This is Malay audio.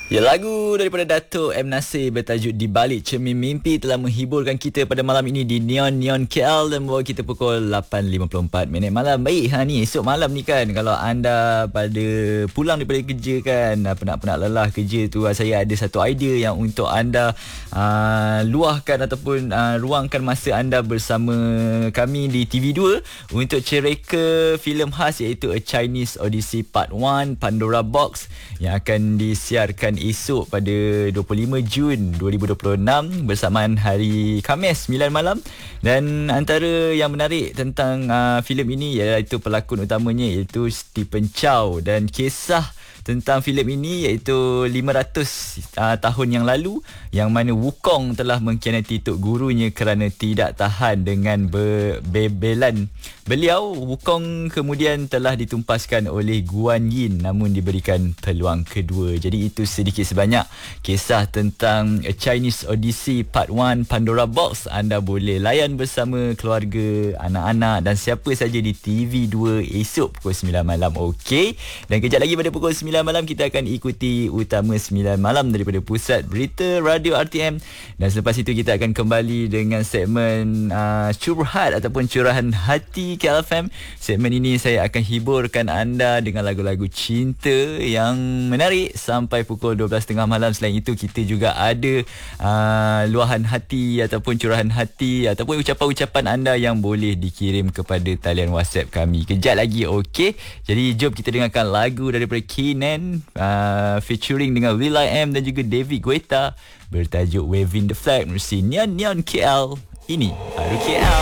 Ya, lagu daripada Dato' M. Nasir bertajuk Di Balik Cermin Mimpi telah menghiburkan kita pada malam ini di Neon KL dan membawa kita pukul 8.54 malam. Baik, ni esok malam ni kan, kalau anda pada pulang daripada kerja kan, penat-penat lelah kerja tu, saya ada satu idea yang untuk anda luahkan ataupun ruangkan masa anda bersama kami di TV2 untuk cereka filem khas iaitu A Chinese Odyssey Part 1 Pandora Box yang akan disiarkan esok pada 25 Jun 2026 bersamaan hari Khamis 9 malam. Dan antara yang menarik tentang filem ini iaitu pelakon utamanya iaitu Stephen Chow, dan kisah tentang filem ini iaitu 500 tahun yang lalu, yang mana Wukong telah mengkhianati tok gurunya kerana tidak tahan dengan bebelan beliau. Wukong kemudian telah ditumpaskan oleh Guan Yin namun diberikan peluang kedua. Jadi itu sedikit sebanyak kisah tentang A Chinese Odyssey Part 1 Pandora Box. Anda boleh layan bersama keluarga, anak-anak dan siapa saja di TV2 esok pukul 9 malam. Okey, dan kejap lagi pada pukul 9 malam kita akan ikuti Utama 9 malam daripada Pusat Berita Radio RTM, dan selepas itu kita akan kembali dengan segmen curhat ataupun curahan hati KLFM. Segmen ini saya akan hiburkan anda dengan lagu-lagu cinta yang menarik sampai pukul 12.30 malam. Selain itu kita juga ada luahan hati ataupun curahan hati ataupun ucapan-ucapan anda yang boleh dikirim kepada talian WhatsApp kami. Kejap lagi, okey. Jadi jom kita dengarkan lagu daripada Keenan featuring dengan will.i.am dan juga David Guetta bertajuk Waving the Flag. Mesti Neon KL. Ini baru KL.